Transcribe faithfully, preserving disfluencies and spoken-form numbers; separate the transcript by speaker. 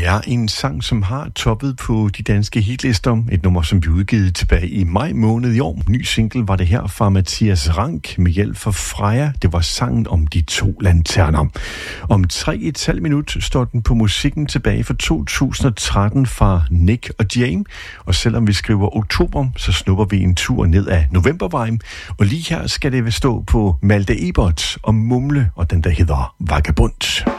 Speaker 1: Det er en sang, som har toppet på de danske hitlister. Et nummer, som blev udgivet tilbage i maj måned i år. Ny single var det her fra Mathias Rank med hjælp fra Freja. Det var sangen om de to lanterner. Om tre et halvt minut står den på musikken tilbage fra to tusind og tretten fra Nick og Jane. Og selvom vi skriver oktober, så snupper vi en tur ned ad novembervejen. Og lige her skal det stå på Malte Ebert og Mumle og den, der hedder Vagabond.